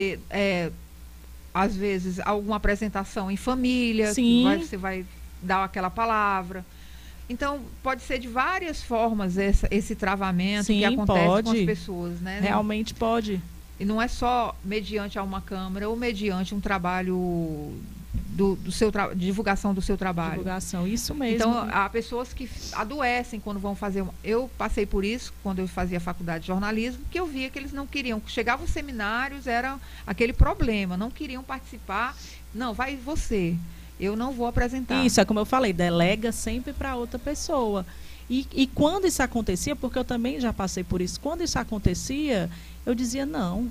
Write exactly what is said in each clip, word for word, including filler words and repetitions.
é, às vezes, alguma apresentação em família, Sim. vai, você vai dar aquela palavra. Então, pode ser de várias formas essa, esse travamento Sim, que acontece pode. com as pessoas, né? Realmente pode. E não é só mediante a uma câmara ou mediante um trabalho do, do seu tra... divulgação do seu trabalho. Divulgação, isso mesmo. Então, há pessoas que adoecem quando vão fazer... Uma... Eu passei por isso quando eu fazia faculdade de jornalismo, que eu via que eles não queriam. Chegavam os seminários, era aquele problema, não queriam participar. Não, vai você, eu não vou apresentar. Isso, é como eu falei, delega sempre para outra pessoa. E, e quando isso acontecia, porque eu também já passei por isso, quando isso acontecia, eu dizia, não,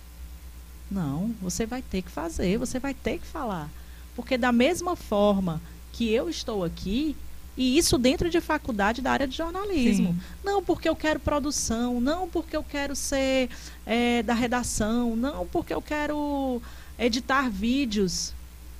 não, você vai ter que fazer, você vai ter que falar. Porque da mesma forma que eu estou aqui, e isso dentro de faculdade da área de jornalismo. Sim. Não porque eu quero produção, não porque eu quero ser é, da redação, não porque eu quero editar vídeos.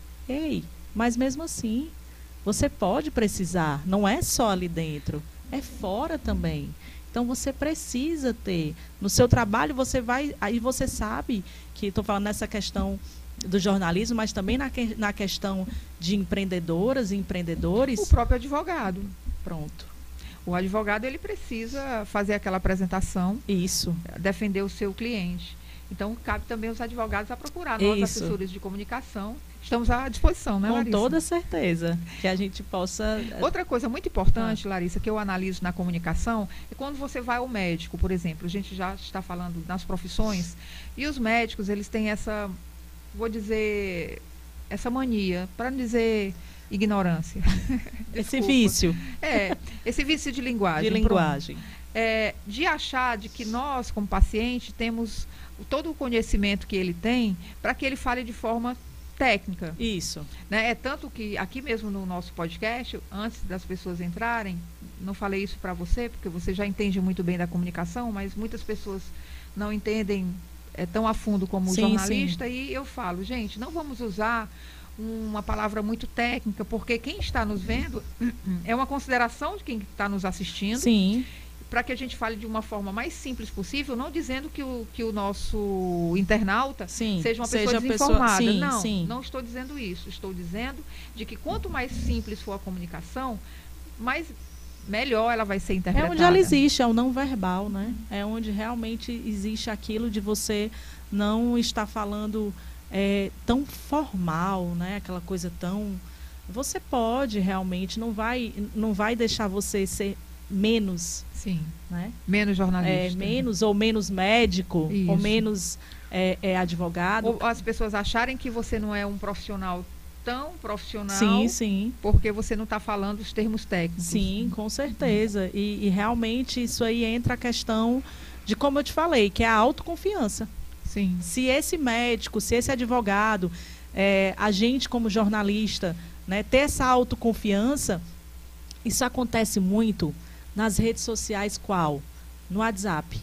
Ei, mas mesmo assim, você pode precisar, não é só ali dentro, é fora também. Então você precisa ter, no seu trabalho você vai, aí você sabe que estou falando nessa questão do jornalismo, mas também na, que, na questão de empreendedoras e empreendedores. O próprio advogado. Pronto. O advogado, ele precisa fazer aquela apresentação. Isso. Defender o seu cliente. Então, cabe também os advogados a procurar. Nós, Isso. assessores de comunicação, estamos à disposição, né, Larissa? Com toda certeza, que a gente possa... Outra coisa muito importante, ah. Larissa, que eu analiso na comunicação, é quando você vai ao médico, por exemplo. A gente já está falando nas profissões, e os médicos, eles têm essa, vou dizer, essa mania, para não dizer ignorância. Esse vício. É, esse vício de linguagem. De linguagem. É, de achar de que nós, como paciente, temos todo o conhecimento que ele tem para que ele fale de forma técnica. Isso. Né? É tanto que aqui mesmo no nosso podcast, antes das pessoas entrarem, não falei isso para você, porque você já entende muito bem da comunicação, mas muitas pessoas não entendem é, tão a fundo como o sim, jornalista, sim. E eu falo, gente, não vamos usar uma palavra muito técnica, porque quem está nos vendo é uma consideração de quem está nos assistindo. Sim. Para que a gente fale de uma forma mais simples possível, não dizendo que o, que o nosso internauta sim, seja uma pessoa seja desinformada. Pessoa, sim, não, sim. não estou dizendo isso. Estou dizendo de que quanto mais simples for a comunicação, mais melhor ela vai ser interpretada. É onde ela existe, é o não verbal, né? É onde realmente existe aquilo de você não estar falando é, tão formal, né? Aquela coisa tão... Você pode realmente, não vai, não vai deixar você ser menos... Sim. Né? Menos jornalista. É, menos ou menos médico, Isso. ou menos é, é, advogado. Ou as pessoas acharem que você não é um profissional tão profissional. Sim, sim. Porque você não está falando os termos técnicos. Sim, com certeza. E, e realmente isso aí entra a questão de, como eu te falei, que é a autoconfiança. Sim. Se esse médico, se esse advogado, é, a gente como jornalista, né, ter essa autoconfiança, isso acontece muito nas redes sociais, qual? No WhatsApp.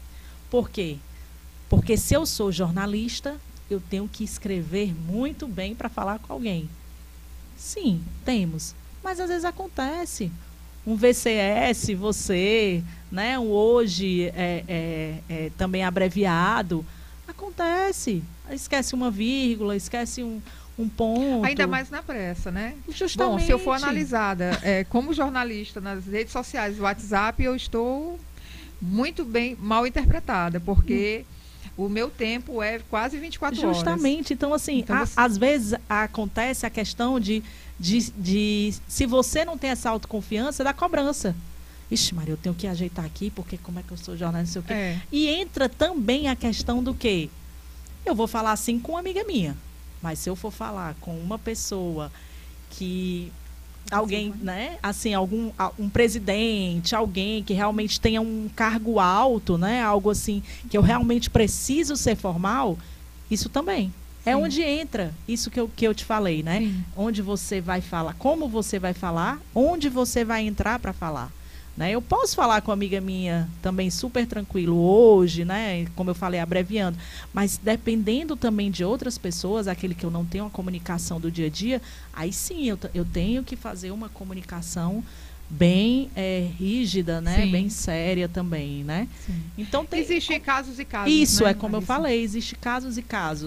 Por quê? Porque se eu sou jornalista, eu tenho que escrever muito bem para falar com alguém. Sim, temos. Mas às vezes acontece. Um V C S, você, né, um hoje é, é, é, também abreviado. Acontece. Esquece uma vírgula, esquece um... Um ponto. Ainda mais na pressa, né? Justamente. Bom, se eu for analisada é, como jornalista nas redes sociais do WhatsApp, eu estou muito bem, mal interpretada, porque hum. o meu tempo é quase vinte e quatro horas. Justamente. Então, assim, então, a, você... às vezes acontece a questão de, de, de, se você não tem essa autoconfiança, da cobrança. Ixi, Maria, eu tenho que ajeitar aqui, porque como é que eu sou jornalista, não sei o quê. É. E entra também a questão do quê? Eu vou falar assim com uma amiga minha. Mas se eu for falar com uma pessoa que alguém, Sim, né, assim, algum um presidente, alguém que realmente tenha um cargo alto, né, algo assim, que eu realmente preciso ser formal, isso também. Sim. É onde entra isso que eu, que eu te falei, né? Sim. Onde você vai falar, como você vai falar, onde você vai entrar para falar. Né? Eu posso falar com uma amiga minha também super tranquilo hoje, né? Como eu falei, abreviando, mas dependendo também de outras pessoas, aquele que eu não tenho uma comunicação do dia a dia, aí sim eu, eu tenho que fazer uma comunicação bem é, rígida, né? Sim. Bem séria também, né? Sim. Então tem Existem casos e casos. isso né, é como eu Larissa? falei, existe casos e casos.